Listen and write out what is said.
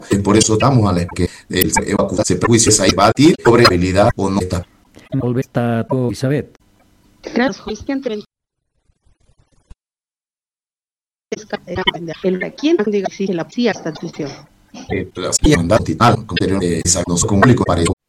Por eso estamos a la que el evacuar se prejuicia a debatir sobre habilidad o no está. Volvesta tu Elizabeth. Gracias, Cristian. El quien diga exige la policía esta decisión. La mandato como público para